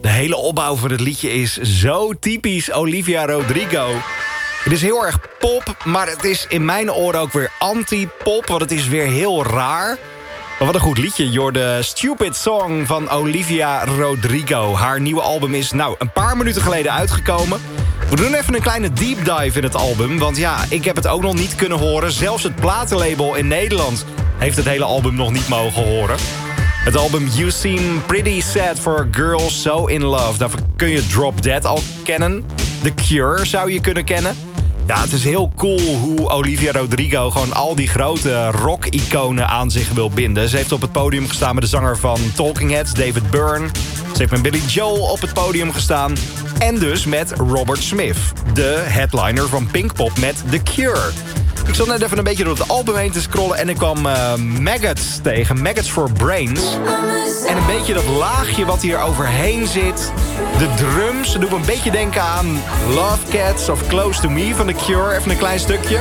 De hele opbouw van het liedje is zo typisch Olivia Rodrigo. Het is heel erg pop, maar het is in mijn oren ook weer anti-pop, want het is weer heel raar. Maar wat een goed liedje, joh, de Stupid Song van Olivia Rodrigo. Haar nieuwe album is een paar minuten geleden uitgekomen. We doen even een kleine deep dive in het album, want ja, ik heb het ook nog niet kunnen horen. Zelfs het platenlabel in Nederland heeft het hele album nog niet mogen horen. Het album You Seem Pretty Sad for a Girl So In Love. Daarvoor kun je Drop Dead al kennen. The Cure zou je kunnen kennen. Ja, het is heel cool hoe Olivia Rodrigo gewoon al die grote rock-iconen aan zich wil binden. Ze heeft op het podium gestaan met de zanger van Talking Heads, David Byrne. Ze heeft met Billy Joel op het podium gestaan. En dus met Robert Smith, de headliner van Pinkpop met The Cure. Ik zat net even een beetje door het album heen te scrollen en ik kwam Maggots tegen, Maggots for Brains. En een beetje dat laagje wat hier overheen zit. De drums, ze doen me een beetje denken aan Love Cats of Close to Me van The Cure. Even een klein stukje.